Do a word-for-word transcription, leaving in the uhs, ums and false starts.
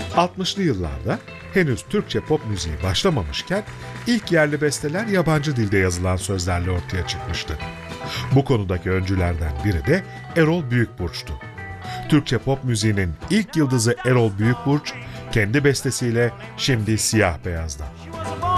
altmışlı yıllarda henüz Türkçe pop müziği başlamamışken ilk yerli besteler yabancı dilde yazılan sözlerle ortaya çıkmıştı. Bu konudaki öncülerden biri de Erol Büyükburç'tu. Türkçe pop müziğinin ilk yıldızı Erol Büyükburç, kendi bestesiyle Şimdi Siyah Beyaz'da.